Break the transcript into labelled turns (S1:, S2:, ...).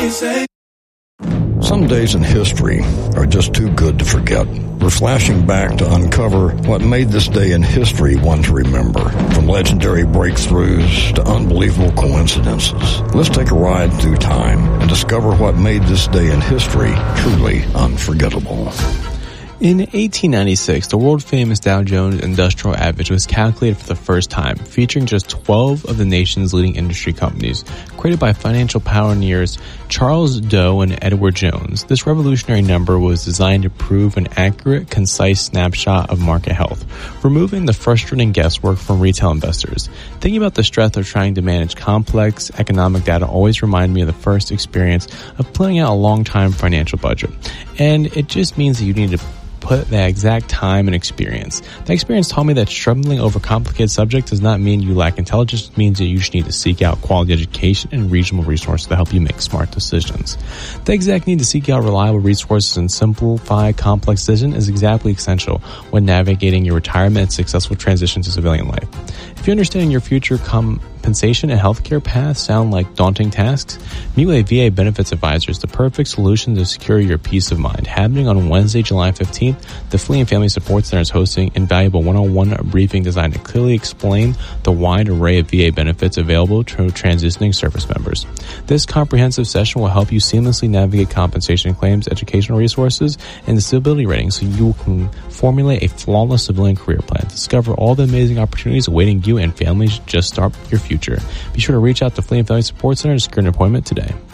S1: Some days in history are just too good to forget. We're flashing back to uncover what made this day in history one to remember. From legendary breakthroughs to unbelievable coincidences. Let's take a ride through time and discover what made this day in history truly unforgettable.
S2: In 1896, the world-famous Dow Jones Industrial Average was calculated for the first time, featuring just 12 of the nation's leading industry companies, created by financial pioneers Charles Doe and Edward Jones. This revolutionary number was designed to prove an accurate, concise snapshot of market health, removing the frustrating guesswork from retail investors. Thinking about the stress of trying to manage complex economic data always reminded me of the first experience of planning out a long-time financial budget. And it just means that you need to put the exact time and experience. That experience taught me that struggling over complicated subjects does not mean you lack intelligence. It means that you just need to seek out quality education and reasonable resources to help you make smart decisions. The exact need to seek out reliable resources and simplify complex decisions is exactly essential when navigating your retirement and successful transition to civilian life. If you understand your future compensation and healthcare paths sound like daunting tasks, meet with a VA benefits advisor is the perfect solution to secure your peace of mind. Happening on Wednesday, July 15th, the Flee and Family Support Center is hosting invaluable one-on-one briefing designed to clearly explain the wide array of VA benefits available to transitioning service members. This comprehensive session will help you seamlessly navigate compensation claims, educational resources, and disability ratings so you can formulate a flawless civilian career plan. Discover all the amazing opportunities awaiting you and families just start your future. Be sure to reach out to Flee and Family Support Center to secure an appointment today.